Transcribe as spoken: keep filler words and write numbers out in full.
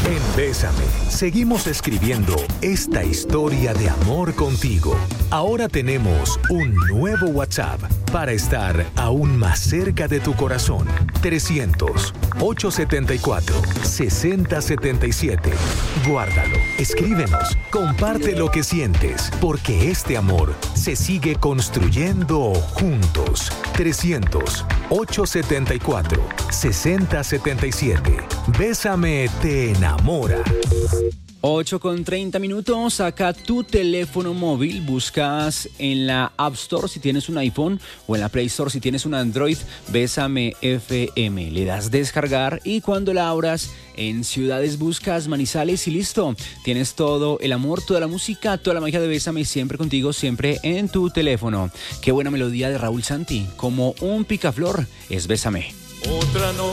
En Bésame, seguimos escribiendo esta historia de amor contigo. Ahora tenemos un nuevo WhatsApp para estar aún más cerca de tu corazón. trescientos, ochocientos setenta y cuatro, sesenta setenta y siete. Guárdalo, escríbenos, comparte lo que sientes, porque este amor se sigue construyendo juntos. trescientos, ochocientos setenta y cuatro, sesenta setenta y siete. Bésame te enamora. ocho con treinta minutos, saca tu teléfono móvil, buscas en la App Store si tienes un iPhone o en la Play Store si tienes un Android, Bésame F M, le das descargar y cuando la abras en ciudades buscas Manizales y listo, tienes todo el amor, toda la música, toda la magia de Bésame siempre contigo, siempre en tu teléfono. Qué buena melodía de Raúl Santi, como un picaflor, es Bésame. Otra noche